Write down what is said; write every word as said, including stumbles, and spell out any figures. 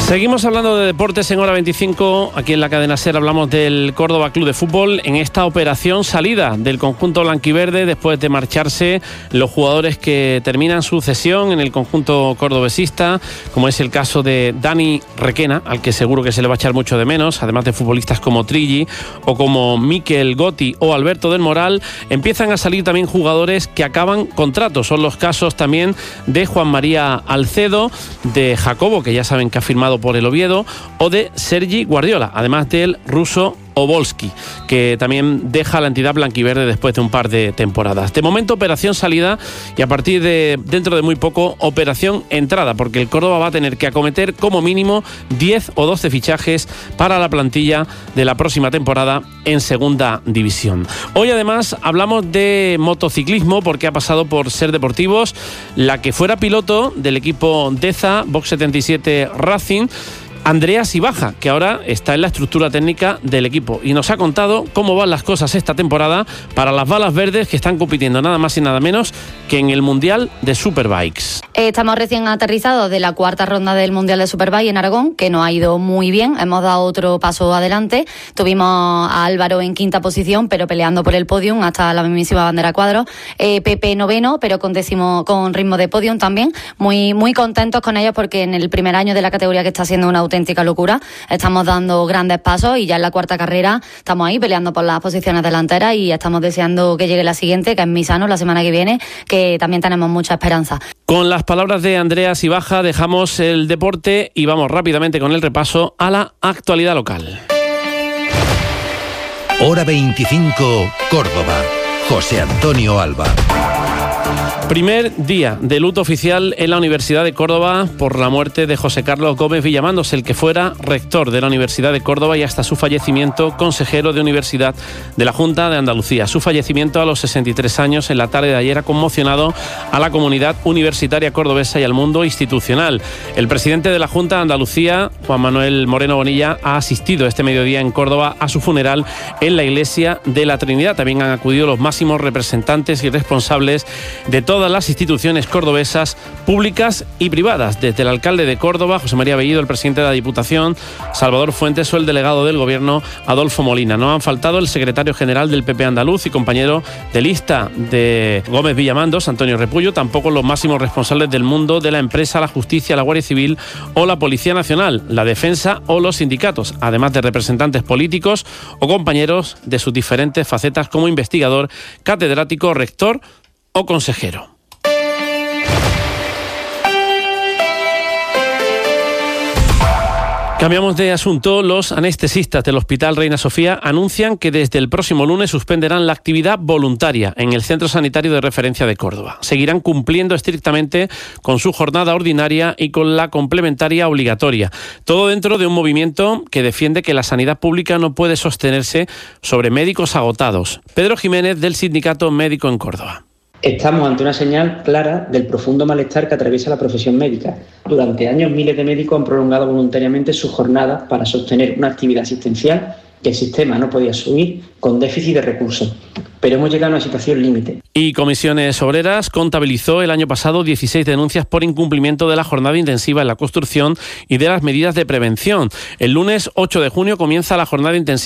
Seguimos hablando de deportes en Hora veinticinco. Aquí en la cadena SER hablamos del Córdoba Club de Fútbol en esta operación salida del conjunto blanquiverde después de marcharse los jugadores que terminan su cesión en el conjunto cordobesista, como es el caso de Dani Requena, al que seguro que se le va a echar mucho de menos, además de futbolistas como Trilli o como Mikel Gotti o Alberto del Moral. Empiezan a salir también jugadores que acaban contratos. Son los casos también de Juan María Alcedo, de Jacobo, que ya saben que ha firmado por el Oviedo, o de Sergi Guardiola, además del ruso Obolski, que también deja la entidad blanquiverde después de un par de temporadas. De momento, operación salida, y a partir de dentro de muy poco, operación entrada, porque el Córdoba va a tener que acometer como mínimo diez o doce fichajes para la plantilla de la próxima temporada en Segunda División. Hoy además hablamos de motociclismo, porque ha pasado por Ser Deportivos la que fuera piloto del equipo Deza Box setenta y siete Racing, Andrea Sibaja, que ahora está en la estructura técnica del equipo, y nos ha contado cómo van las cosas esta temporada para las balas verdes, que están compitiendo nada más y nada menos que en el Mundial de Superbikes. Estamos recién aterrizados de la cuarta ronda del Mundial de Superbike en Aragón, que nos ha ido muy bien. Hemos dado otro paso adelante. Tuvimos a Álvaro en quinta posición, pero peleando por el podium hasta la mismísima bandera cuadro. Eh, Pepe noveno, pero con décimo, con ritmo de podium también. Muy, muy contentos con ellos, porque en el primer año de la categoría, que está siendo una auténtica locura, estamos dando grandes pasos, y ya en la cuarta carrera estamos ahí peleando por las posiciones delanteras, y estamos deseando que llegue la siguiente, que es Misano, la semana que viene, que también tenemos mucha esperanza. Con las palabras de Andrea Sibaja dejamos el deporte y vamos rápidamente con el repaso a la actualidad local. Hora veinticinco, Córdoba. José Antonio Alba. Primer día de luto oficial en la Universidad de Córdoba por la muerte de José Carlos Gómez Villamandos, el que fuera rector de la Universidad de Córdoba y hasta su fallecimiento consejero de Universidad de la Junta de Andalucía. Su fallecimiento a los sesenta y tres años en la tarde de ayer ha conmocionado a la comunidad universitaria cordobesa y al mundo institucional. El presidente de la Junta de Andalucía, Juan Manuel Moreno Bonilla, ha asistido este mediodía en Córdoba a su funeral en la Iglesia de la Trinidad. También han acudido los máximos representantes y responsables de todo todas las instituciones cordobesas, públicas y privadas, desde el alcalde de Córdoba, José María Bellido, el presidente de la Diputación, Salvador Fuentes, o el delegado del Gobierno, Adolfo Molina. No han faltado el secretario general del P P andaluz y compañero de lista de Gómez Villamandos, Antonio Repullo, tampoco los máximos responsables del mundo de la empresa, la justicia, la Guardia Civil o la Policía Nacional, la defensa o los sindicatos, además de representantes políticos o compañeros de sus diferentes facetas como investigador, catedrático, rector o consejero. Cambiamos de asunto. Los anestesistas del Hospital Reina Sofía anuncian que desde el próximo lunes suspenderán la actividad voluntaria en el Centro Sanitario de Referencia de Córdoba. Seguirán cumpliendo estrictamente con su jornada ordinaria y con la complementaria obligatoria. Todo dentro de un movimiento que defiende que la sanidad pública no puede sostenerse sobre médicos agotados. Pedro Jiménez, del Sindicato Médico en Córdoba. Estamos ante una señal clara del profundo malestar que atraviesa la profesión médica. Durante años, miles de médicos han prolongado voluntariamente sus jornadas para sostener una actividad asistencial que el sistema no podía asumir con déficit de recursos. Pero hemos llegado a una situación límite. Y Comisiones Obreras contabilizó el año pasado dieciséis denuncias por incumplimiento de la jornada intensiva en la construcción y de las medidas de prevención. El lunes ocho de junio comienza la jornada intensiva